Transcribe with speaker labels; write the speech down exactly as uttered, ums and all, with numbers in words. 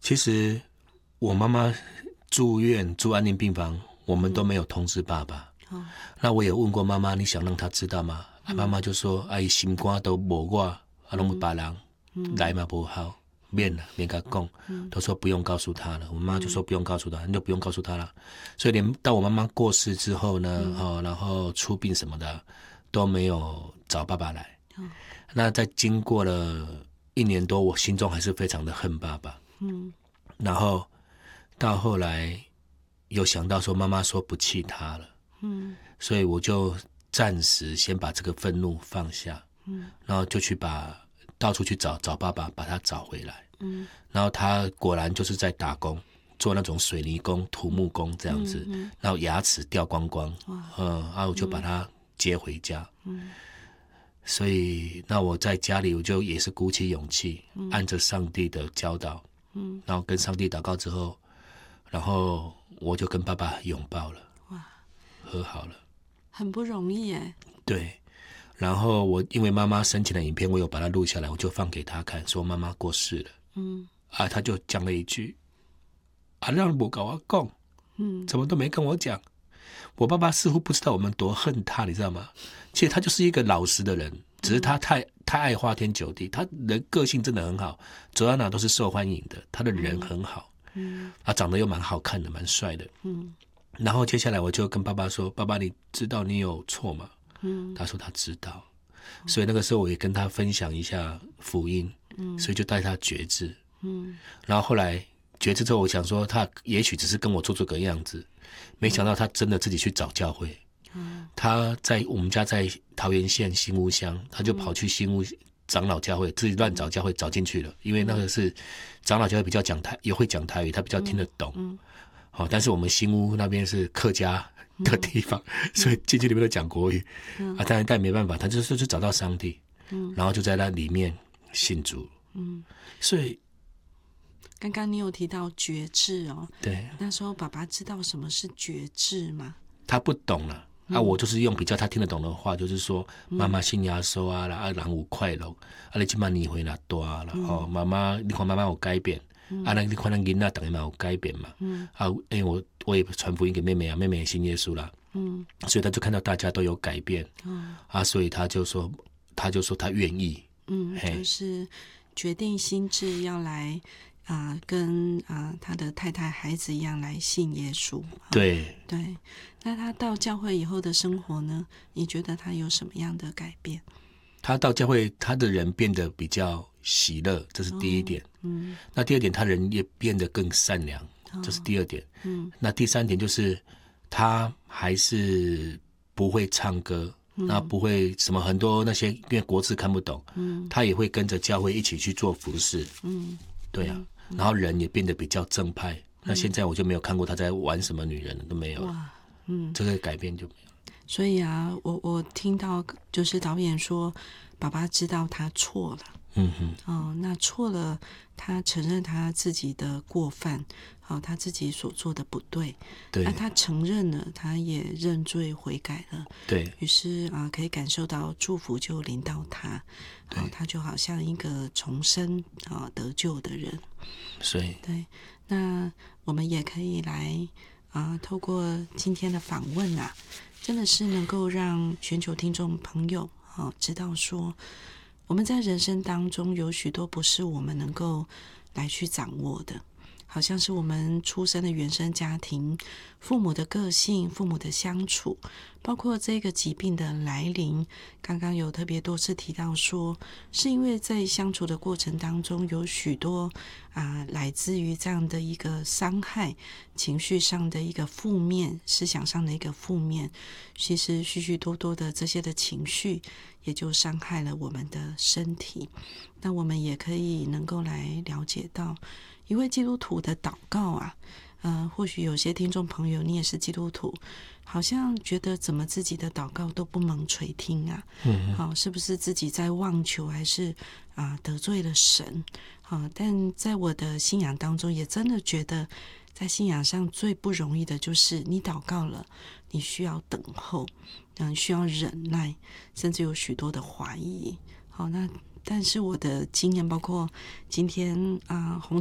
Speaker 1: 其实我妈妈住院住安宁病房，我们都没有通知爸爸。
Speaker 2: 哦，
Speaker 1: 那我也问过妈妈，你想让他知道吗？嗯啊、妈妈就说：“阿姨心肝都无我，啊，拢有别人、嗯、来嘛不好，免了，免跟他讲。嗯”都说不用告诉他了。我妈就说不用告诉他，你就不用告诉他了。所以连到我妈妈过世之后呢，嗯哦、然后出殡什么的都没有找爸爸来。嗯、那在经过了一年多，我心中还是非常的恨爸爸。嗯，然后到后来有想到说妈妈说不气他了。嗯，所以我就暂时先把这个愤怒放下，嗯，然后就去把到处去找找爸爸，把他找回来，嗯，然后他果然就是在打工，做那种水泥工、土木工这样子，嗯嗯、然后牙齿掉光光，嗯，然后我就把他接回家，嗯，所以那我在家里我就也是鼓起勇气，嗯、按着上帝的教导，嗯，然后跟上帝祷告之后，然后我就跟爸爸拥抱了。和好了，
Speaker 2: 很不容易耶。
Speaker 1: 对，然后我因为妈妈生前的影片，我有把它录下来，我就放给他看，说妈妈过世了。嗯，啊，他就讲了一句：“啊，让你不跟我讲，嗯，怎么都没跟我讲。”我爸爸似乎不知道我们多恨他，你知道吗？其实他就是一个老实的人，只是他太、嗯、太爱花天酒地，他人个性真的很好，走到哪都是受欢迎的，他的人很好，嗯，啊，长得又蛮好看的，蛮帅的，嗯。然后接下来我就跟爸爸说：“爸爸，你知道你有错吗？”嗯，他说他知道，所以那个时候我也跟他分享一下福音，嗯，所以就带他决志，嗯，然后后来决志之后，我想说他也许只是跟我做做个样子，没想到他真的自己去找教会，嗯，他在我们家在桃园县新屋乡，他就跑去新屋长老教会，自己乱找教会找进去了，因为那个是长老教会比较讲台，也会讲台语，他比较听得懂，嗯。嗯哦，但是我们新屋那边是客家的地方，嗯、所以进去里面都讲国语，嗯、啊，但但没办法，他就是就找到上帝，嗯，然后就在那里面信主，嗯，所以
Speaker 2: 刚刚你有提到决志哦，
Speaker 1: 对，
Speaker 2: 那时候爸爸知道什么是决志吗？
Speaker 1: 他不懂了。啊，我就是用比较他听得懂的话，就是说妈妈信耶稣啊，啊，人有快乐，啊，你今晚你回来多了，哦，妈妈，你看妈妈有改变。嗯、啊，那你看那囡仔等于嘛有改变嘛？嗯，啊，因为我我也传福音给妹妹啊，妹妹也信耶稣啦。嗯，所以他就看到大家都有改变。嗯，啊，所以他就说，他就说他愿意。
Speaker 2: 嗯，就是决定心志要来啊、呃，跟啊、呃、他的太太孩子一样来信耶稣。
Speaker 1: 对
Speaker 2: 对，那他到教会以后的生活呢？你觉得他有什么样的改变？
Speaker 1: 他到教会，他的人变得比较喜乐，这是第一点。哦、嗯，那第二点，他人也变得更善良，哦、这是第二点。嗯，那第三点就是他还是不会唱歌，嗯、那不会什么很多那些因为国字看不懂，嗯，他也会跟着教会一起去做服事。嗯，对啊，嗯、然后人也变得比较正派。嗯、那现在我就没有看过他在玩什么女人了，都没有了。哇，嗯，这个改变就没有。
Speaker 2: 所以啊，我我听到就是导演说，爸爸知道他错了，嗯哼，哦，那错了，他承认他自己的过犯，好、哦，他自己所做的不对，
Speaker 1: 对，
Speaker 2: 那他承认了，他也认罪悔改了，
Speaker 1: 对，
Speaker 2: 于是啊，可以感受到祝福就临到他，对、哦，他就好像一个重生啊、哦、得救的人，
Speaker 1: 所以
Speaker 2: 对，那我们也可以来啊，透过今天的访问啊。真的是能够让全球听众朋友、哦、知道说，我们在人生当中有许多不是我们能够来去掌握的，好像是我们出生的原生家庭、父母的个性、父母的相处，包括这个疾病的来临，刚刚有特别多次提到说，是因为在相处的过程当中有许多啊、呃，来自于这样的一个伤害，情绪上的一个负面，思想上的一个负面，其实许许多多的这些的情绪也就伤害了我们的身体。那我们也可以能够来了解到一位基督徒的祷告啊，呃，或许有些听众朋友你也是基督徒，好像觉得怎么自己的祷告都不蒙垂听啊，嗯，好、哦，是不是自己在妄求，还是啊、呃、得罪了神？好、哦，但在我的信仰当中，也真的觉得，在信仰上最不容易的就是你祷告了，你需要等候，嗯，需要忍耐，甚至有许多的怀疑。好，那但是我的经验，包括今天啊、呃、洪